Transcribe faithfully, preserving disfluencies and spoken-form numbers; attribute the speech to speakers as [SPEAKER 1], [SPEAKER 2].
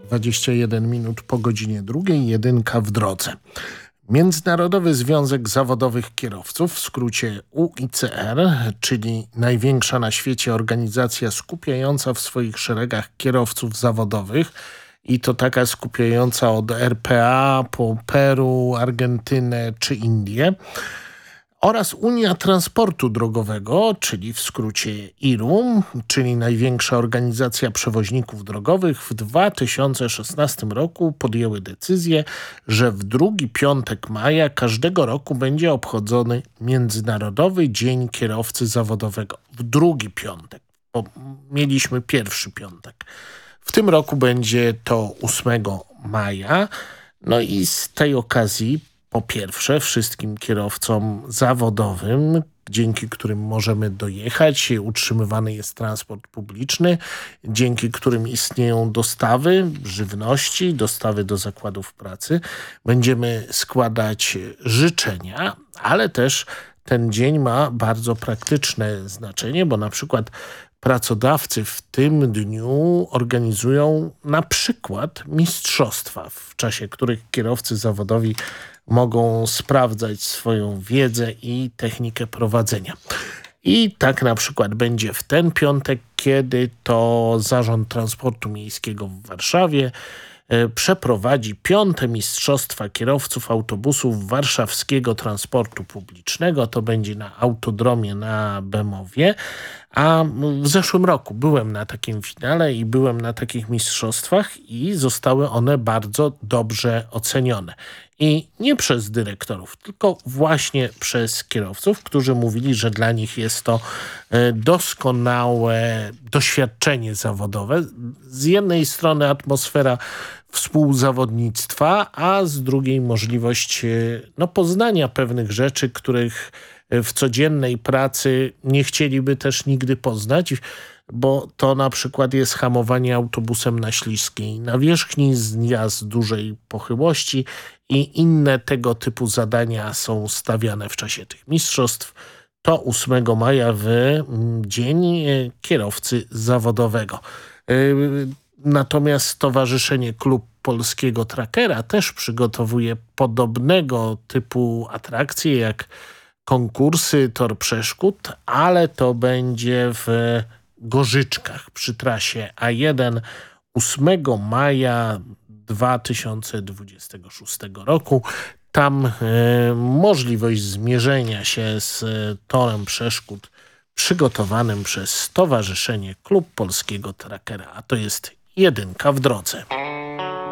[SPEAKER 1] dwadzieścia jeden minut po godzinie drugiej, jedynka w drodze. Międzynarodowy Związek Zawodowych Kierowców, w skrócie U I C R, czyli największa na świecie organizacja skupiająca w swoich szeregach kierowców zawodowych, i to taka skupiająca od R P A po Peru, Argentynę czy Indię, oraz Unia Transportu Drogowego, czyli w skrócie I R U, czyli największa organizacja przewoźników drogowych, w dwa tysiące szesnastym roku podjęły decyzję, że w drugi piątek maja każdego roku będzie obchodzony Międzynarodowy Dzień Kierowcy Zawodowego. W drugi piątek, bo mieliśmy pierwszy piątek. W tym roku będzie to ósmego maja. No i z tej okazji po pierwsze wszystkim kierowcom zawodowym, dzięki którym możemy dojechać, utrzymywany jest transport publiczny, dzięki którym istnieją dostawy żywności, dostawy do zakładów pracy, będziemy składać życzenia, ale też ten dzień ma bardzo praktyczne znaczenie, bo na przykład pracodawcy w tym dniu organizują na przykład mistrzostwa, w czasie których kierowcy zawodowi mogą sprawdzać swoją wiedzę i technikę prowadzenia. I tak na przykład będzie w ten piątek, kiedy to Zarząd Transportu Miejskiego w Warszawie e, przeprowadzi piąte Mistrzostwa Kierowców Autobusów Warszawskiego Transportu Publicznego. To będzie na Autodromie na Bemowie. A w zeszłym roku byłem na takim finale i byłem na takich mistrzostwach i zostały one bardzo dobrze ocenione. I nie przez dyrektorów, tylko właśnie przez kierowców, którzy mówili, że dla nich jest to doskonałe doświadczenie zawodowe. Z jednej strony atmosfera współzawodnictwa, a z drugiej możliwość no, poznania pewnych rzeczy, których w codziennej pracy nie chcieliby też nigdy poznać, bo to na przykład jest hamowanie autobusem na śliskiej nawierzchni, zjazd dużej pochyłości i inne tego typu zadania są stawiane w czasie tych mistrzostw. To ósmego maja w Dzień Kierowcy Zawodowego. Natomiast Stowarzyszenie Klub Polskiego Trackera też przygotowuje podobnego typu atrakcje jak konkursy, tor przeszkód, ale to będzie w Gorzyczkach przy trasie A jeden ósmego maja dwa tysiące dwudziestego szóstego roku. Tam e, możliwość zmierzenia się z torem przeszkód przygotowanym przez Stowarzyszenie Klub Polskiego Trackera, a to jest jedynka w drodze.